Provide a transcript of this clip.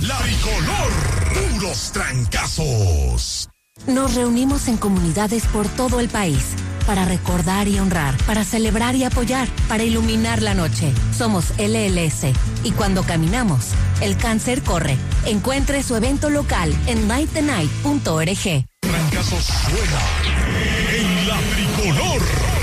La Tricolor. Puros trancazos. Nos reunimos en comunidades por todo el país para recordar y honrar, para celebrar y apoyar, para iluminar la noche. Somos LLS y cuando caminamos, el cáncer corre. Encuentre su evento local en nightthenight.org. Trancazos suena en La Tricolor.